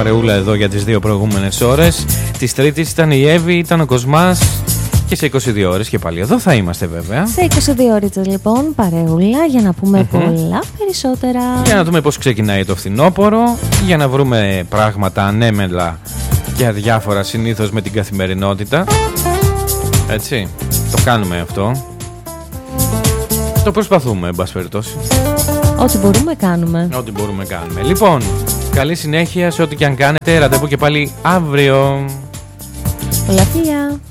παρεούλα εδώ για τις 2 προηγούμενες ώρες. Της Τρίτης ήταν η Εύη, ήταν ο Κοσμάς. Και σε 22 ώρες και πάλι εδώ θα είμαστε βέβαια. Σε 22 ώρες λοιπόν παρεούλα για να πούμε πολλά περισσότερα. Για να δούμε πώς ξεκινάει το φθινόπωρο. Για να βρούμε πράγματα ανέμελα και αδιάφορα συνήθως με την καθημερινότητα. Έτσι, το κάνουμε αυτό. Το προσπαθούμε εν πάση περιπτώσει. Ό,τι μπορούμε κάνουμε. Ό,τι μπορούμε κάνουμε. Λοιπόν, καλή συνέχεια σε ό,τι και αν κάνετε. Ραντεβού και πάλι αύριο. Πολλά φιλιά.